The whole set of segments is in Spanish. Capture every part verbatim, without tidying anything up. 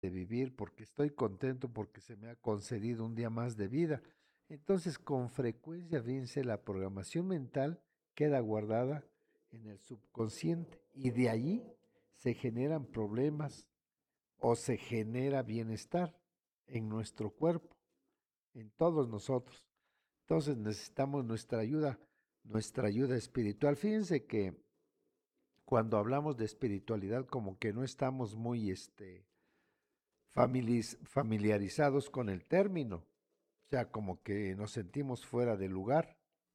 de vivir, porque estoy contento porque se me ha concedido un día más de vida. Entonces, con frecuencia, fíjense, la programación mental queda guardada en el subconsciente y de allí se generan problemas o se genera bienestar en nuestro cuerpo, en todos nosotros. Entonces necesitamos nuestra ayuda, nuestra ayuda espiritual. Fíjense que cuando hablamos de espiritualidad como que no estamos muy este, familiarizados con el término, o sea, como que nos sentimos fuera de lugar.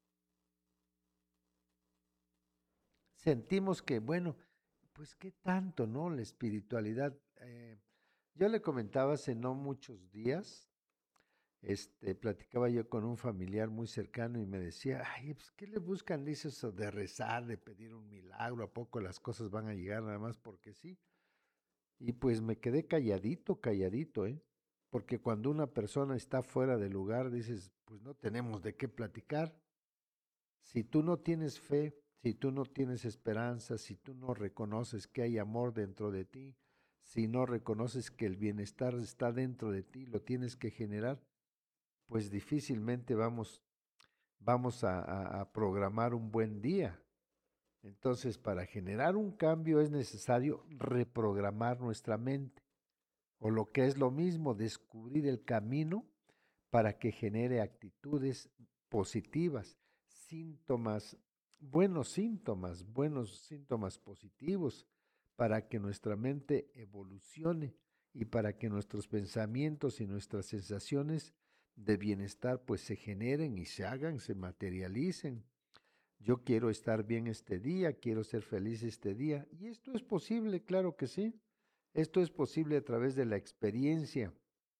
Sentimos que, bueno, pues qué tanto, ¿no? La espiritualidad. Eh, yo le comentaba hace no muchos días, este, platicaba yo con un familiar muy cercano y me decía, ay, pues, ¿qué le buscan? Dice eso de rezar, de pedir un milagro, ¿a poco las cosas van a llegar nada más porque sí? Y pues me quedé calladito, calladito, ¿eh? Porque cuando una persona está fuera de lugar, dices, pues no tenemos de qué platicar. Si tú no tienes fe, si tú no tienes esperanza, si tú no reconoces que hay amor dentro de ti, si no reconoces que el bienestar está dentro de ti, lo tienes que generar, pues difícilmente vamos, vamos a, a- a programar un buen día. Entonces, para generar un cambio es necesario reprogramar nuestra mente, o lo que es lo mismo, descubrir el camino para que genere actitudes positivas, síntomas, buenos síntomas, buenos síntomas positivos, para que nuestra mente evolucione y para que nuestros pensamientos y nuestras sensaciones de bienestar pues se generen y se hagan, se materialicen. Yo quiero estar bien este día, quiero ser feliz este día. Y esto es posible, claro que sí. Esto es posible a través de la experiencia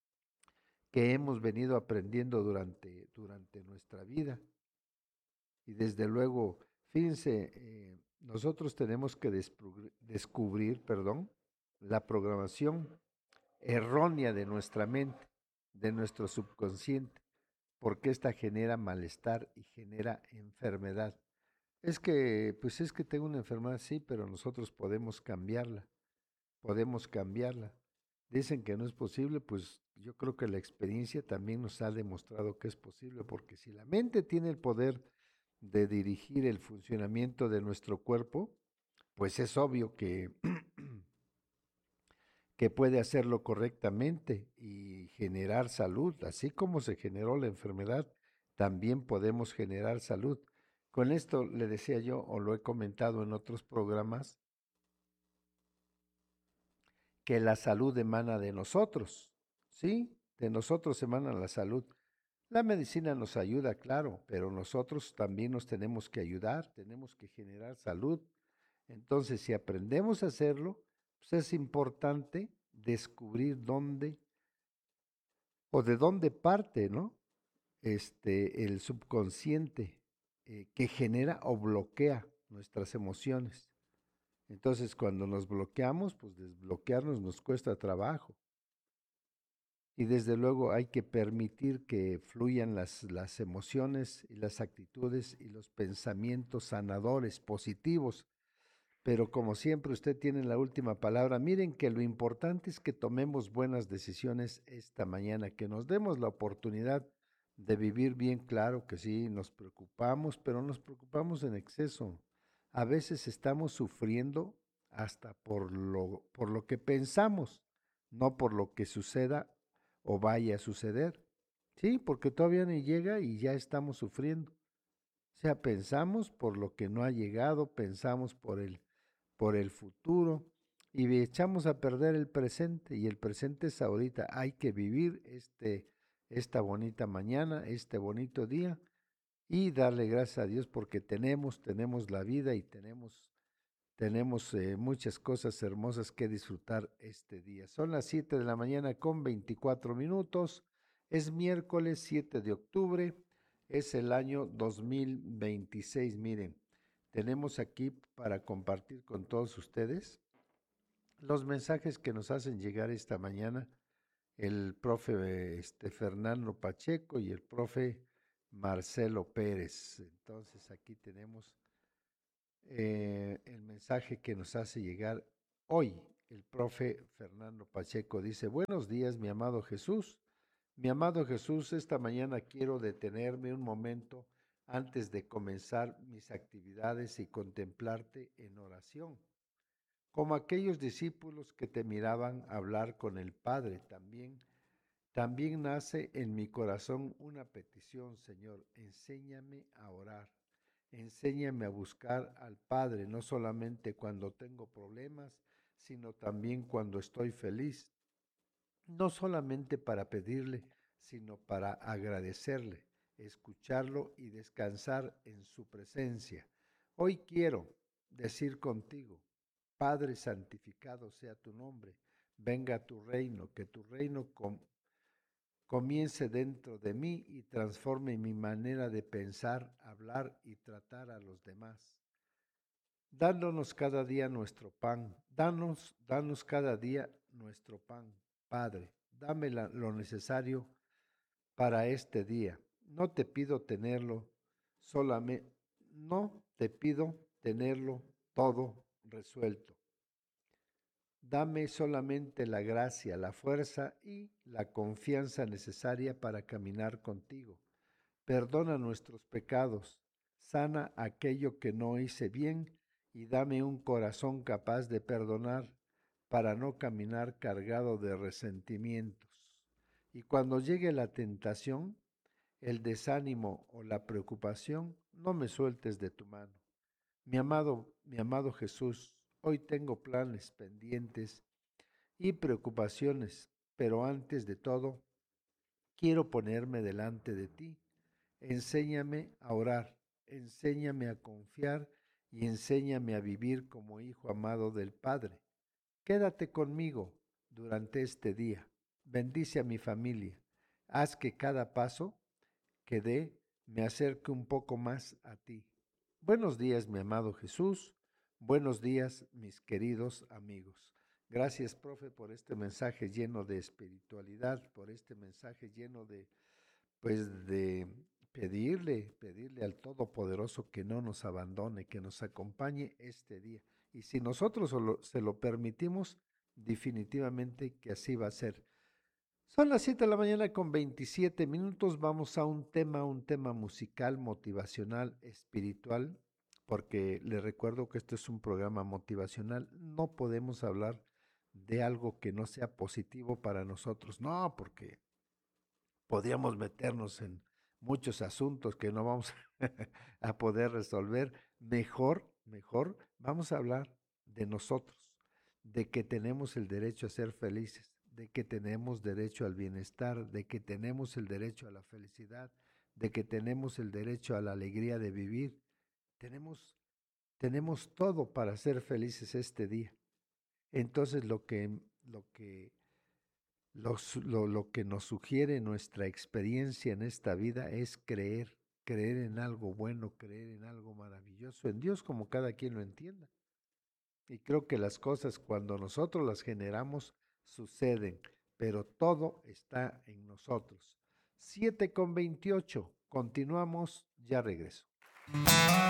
que hemos venido aprendiendo durante, durante nuestra vida. Y desde luego, fíjense, eh, nosotros tenemos que descubrir, perdón, la programación errónea de nuestra mente, de nuestro subconsciente, porque esta genera malestar y genera enfermedad. Es que, pues es que tengo una enfermedad, sí, pero nosotros podemos cambiarla, podemos cambiarla. Dicen que no es posible, pues yo creo que la experiencia también nos ha demostrado que es posible, porque si la mente tiene el poder de dirigir el funcionamiento de nuestro cuerpo, pues es obvio que, que puede hacerlo correctamente y generar salud, así como se generó la enfermedad, también podemos generar salud. Con esto le decía yo, o lo he comentado en otros programas, que la salud emana de nosotros, ¿sí? De nosotros emana la salud. La medicina nos ayuda, claro, pero nosotros también nos tenemos que ayudar, tenemos que generar salud. Entonces, si aprendemos a hacerlo, pues es importante descubrir dónde o de dónde parte, ¿no? Este, el subconsciente eh, que genera o bloquea nuestras emociones. Entonces, cuando nos bloqueamos, pues desbloquearnos nos cuesta trabajo. Y desde luego hay que permitir que fluyan las, las emociones y las actitudes y los pensamientos sanadores, positivos. Pero como siempre usted tiene la última palabra. Miren que lo importante es que tomemos buenas decisiones esta mañana, que nos demos la oportunidad de vivir bien. Claro que sí, nos preocupamos, pero nos preocupamos en exceso. A veces estamos sufriendo hasta por lo, por lo que pensamos, no por lo que suceda o vaya a suceder. Sí, porque todavía ni llega y ya estamos sufriendo. O sea, pensamos por lo que no ha llegado, pensamos por el, por el futuro y echamos a perder el presente. Y el presente es ahorita. Hay que vivir este, esta bonita mañana, este bonito día y darle gracias a Dios porque tenemos, tenemos la vida y tenemos, tenemos eh, muchas cosas hermosas que disfrutar este día. Son las siete de la mañana con veinticuatro minutos. Es miércoles siete de octubre. Es el año dos mil veintiséis. Miren, tenemos aquí para compartir con todos ustedes los mensajes que nos hacen llegar esta mañana el profe este, Fernando Pacheco y el profe Marcelo Pérez. Entonces aquí tenemos eh, el mensaje que nos hace llegar hoy. El profe Fernando Pacheco dice, buenos días, mi amado Jesús. Mi amado Jesús, esta mañana quiero detenerme un momento antes de comenzar mis actividades y contemplarte en oración. Como aquellos discípulos que te miraban hablar con el Padre también, también nace en mi corazón una petición, Señor, enséñame a orar, enséñame a buscar al Padre, no solamente cuando tengo problemas, sino también cuando estoy feliz, no solamente para pedirle, sino para agradecerle, escucharlo y descansar en su presencia. Hoy quiero decir contigo, Padre santificado sea tu nombre, venga tu reino, que tu reino com comience dentro de mí y transforme mi manera de pensar, hablar y tratar a los demás. Dándonos cada día nuestro pan, danos, danos cada día nuestro pan, Padre, dame la, lo necesario para este día. No te pido tenerlo solamente, no te pido tenerlo todo resuelto. Dame solamente la gracia, la fuerza y la confianza necesaria para caminar contigo. Perdona nuestros pecados, sana aquello que no hice bien y dame un corazón capaz de perdonar para no caminar cargado de resentimientos. Y cuando llegue la tentación, el desánimo o la preocupación, no me sueltes de tu mano. Mi amado, mi amado Jesús, hoy tengo planes pendientes y preocupaciones, pero antes de todo, quiero ponerme delante de ti. Enséñame a orar, enséñame a confiar y enséñame a vivir como hijo amado del Padre. Quédate conmigo durante este día. Bendice a mi familia. Haz que cada paso que dé me acerque un poco más a ti. Buenos días, mi amado Jesús. Buenos días, mis queridos amigos. Gracias, profe, por este mensaje lleno de espiritualidad, por este mensaje lleno de, pues, de pedirle, pedirle al Todopoderoso que no nos abandone, que nos acompañe este día. Y si nosotros solo, se lo permitimos, definitivamente que así va a ser. Son las siete de la mañana con veintisiete minutos. Vamos a un tema, un tema musical, motivacional, espiritual, porque les recuerdo que esto es un programa motivacional. No podemos hablar de algo que no sea positivo para nosotros. No, porque podríamos meternos en muchos asuntos que no vamos a poder resolver. Mejor, mejor, vamos a hablar de nosotros, de que tenemos el derecho a ser felices, de que tenemos derecho al bienestar, de que tenemos el derecho a la felicidad, de que tenemos el derecho a la alegría de vivir. Tenemos, tenemos todo para ser felices este día. Entonces lo que, lo que los- lo, lo que nos sugiere nuestra experiencia en esta vida es creer, creer en algo bueno, creer en algo maravilloso, en Dios como cada quien lo entienda. Y creo que las cosas cuando nosotros las generamos suceden, pero todo está en nosotros. Siete con veintiocho, continuamos, ya regreso.